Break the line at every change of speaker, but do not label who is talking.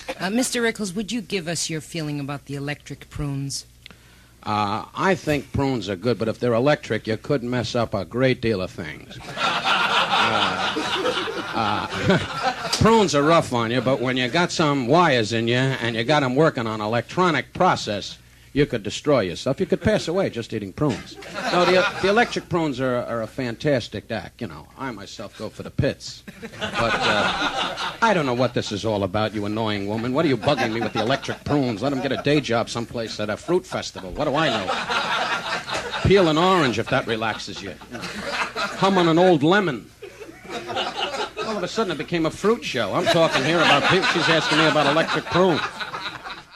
Mr. Rickles, would you give us your feeling about the electric prunes?
I think prunes are good, but if they're electric, you could mess up a great deal of things. Prunes are rough on you, but when you got some wires in you and you got them working on an electronic process, you could destroy yourself. You could pass away just eating prunes. No, the electric prunes are a fantastic act. You know, I myself go for the pits. But I don't know what this is all about, you annoying woman. What are you bugging me with the electric prunes? Let them get a day job someplace at a fruit festival. What do I know? Peel an orange if that relaxes you. Hum on an old lemon. All of a sudden it became a fruit show. I'm talking here about people. She's asking me about electric prunes.